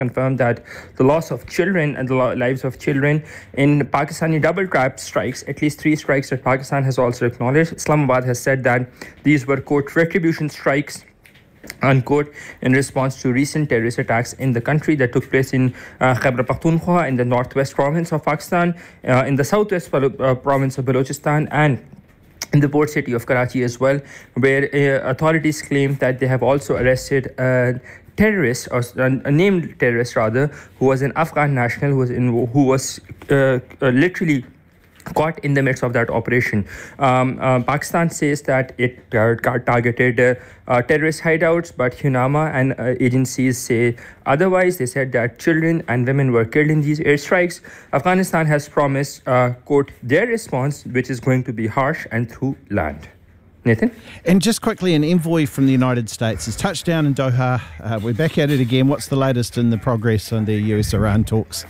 confirmed that the loss of children and the lives of children in Pakistani double trap strikes, at least 3 strikes that Pakistan has also acknowledged. Islamabad has said that these were, quote, retribution strikes, unquote, in response to recent terrorist attacks in the country that took place in Khyber Pakhtunkhwa in the northwest province of Pakistan, in the southwest province of Balochistan, and in the port city of Karachi as well, where authorities claim that they have also arrested a terrorist, or a named terrorist rather, who was an Afghan national, who was literally caught in the midst of that operation. Pakistan says that it targeted terrorist hideouts, but Hunama and agencies say otherwise. They said that children and women were killed in these airstrikes. Afghanistan has promised, quote, their response, which is going to be harsh and through land. Nathan? And just quickly, an envoy from the United States has touched down in Doha. We're back at it again. What's the latest in the progress on the US-Iran talks?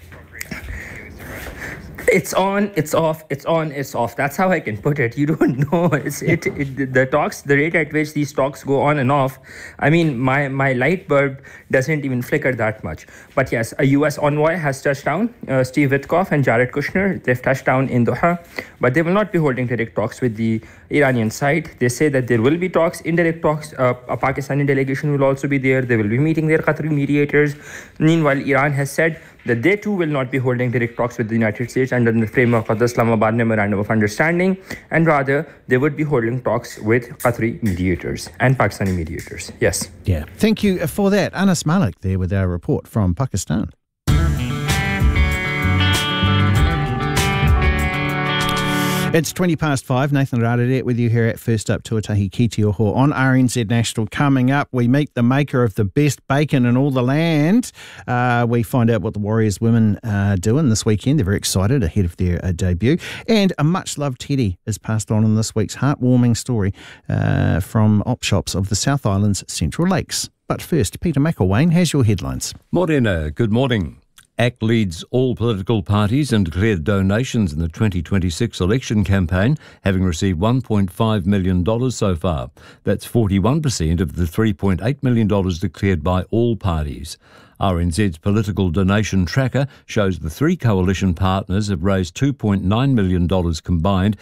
It's on, it's off, it's on, it's off. That's how I can put it. You don't know. The talks, the rate at which these talks go on and off. I mean, my light bulb doesn't even flicker that much. But yes, a U.S. envoy has touched down. Steve Witkoff and Jared Kushner, they've touched down in Doha, but they will not be holding direct talks with the Iranian side. They say that there will be talks, indirect talks. A Pakistani delegation will also be there. They will be meeting their Qatari mediators. Meanwhile, Iran has said that they too will not be holding direct talks with the United States under the framework of the Islamabad Memorandum of Understanding, and rather they would be holding talks with Qatari mediators and Pakistani mediators. Yes. Yeah. Thank you for that. Anas Malik there with our report from Pakistan. It's 5:20. Nathan Raradet with you here at First Up Tuatahi Ki Te Oho on RNZ National. Coming up, we meet the maker of the best bacon in all the land. We find out what the Warriors women are doing this weekend. They're very excited ahead of their debut. And a much-loved teddy is passed on in this week's heartwarming story from op shops of the South Island's Central Lakes. But first, Peter McElwain has your headlines. Morena, good morning. ACT leads all political parties and declared donations in the 2026 election campaign, having received $1.5 million so far. That's 41% of the $3.8 million declared by all parties. RNZ's political donation tracker shows the 3 coalition partners have raised $2.9 million combined,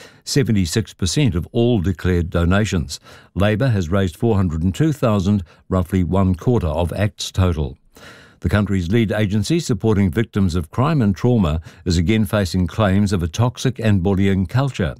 76% of all declared donations. Labor has raised $402,000, roughly 1/4 of ACT's total. The country's lead agency supporting victims of crime and trauma is again facing claims of a toxic and bullying culture.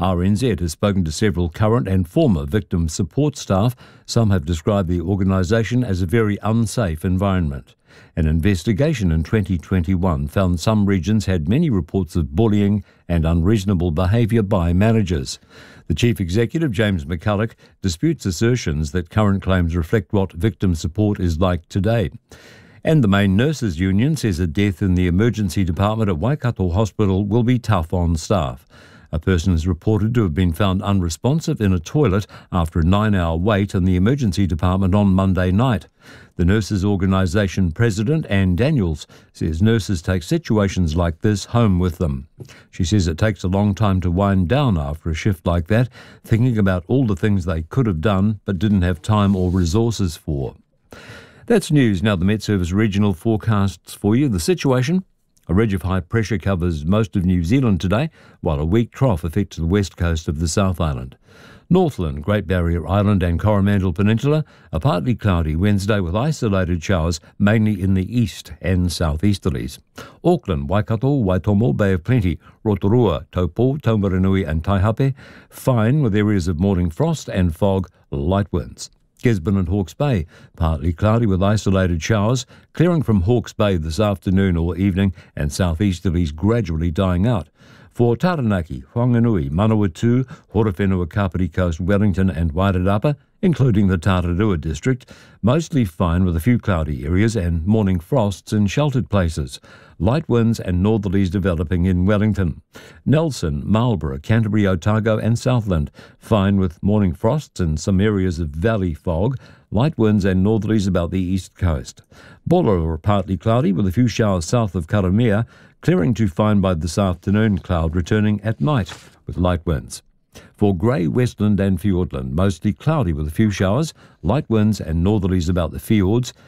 RNZ has spoken to several current and former victim support staff. Some have described the organisation as a very unsafe environment. An investigation in 2021 found some regions had many reports of bullying and unreasonable behaviour by managers. The Chief Executive, James McCulloch, disputes assertions that current claims reflect what victim support is like today. And the main nurses' union says a death in the emergency department at Waikato Hospital will be tough on staff. A person is reported to have been found unresponsive in a toilet after a 9-hour wait in the emergency department on Monday night. The Nurses Organisation President, Anne Daniels, says nurses take situations like this home with them. She says it takes a long time to wind down after a shift like that, thinking about all the things they could have done but didn't have time or resources for. That's news. Now the Met Service regional forecasts for you. The situation: a ridge of high pressure covers most of New Zealand today, while a weak trough affects the west coast of the South Island. Northland, Great Barrier Island and Coromandel Peninsula are partly cloudy Wednesday with isolated showers mainly in the east and southeasterlies. Auckland, Waikato, Waitomo, Bay of Plenty, Rotorua, Taupo, Taumaranui and Taihape fine with areas of morning frost and fog, light winds. Gisborne and Hawke's Bay, partly cloudy with isolated showers, clearing from Hawke's Bay this afternoon or evening and southeasterlies gradually dying out. For Taranaki, Whanganui, Manawatu, Horowhenua, Kapiti Coast, Wellington and Wairarapa, including the Tararua district, mostly fine with a few cloudy areas and morning frosts in sheltered places. Light winds and northerlies developing in Wellington. Nelson, Marlborough, Canterbury, Otago and Southland, fine with morning frosts and some areas of valley fog. Light winds and northerlies about the east coast. Bulwer, partly cloudy with a few showers south of Karamea, clearing to fine by this afternoon, cloud returning at night with light winds. For Grey, Westland and Fiordland, mostly cloudy with a few showers, light winds and northerlies about the fjords.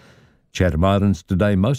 Chatham Islands today, most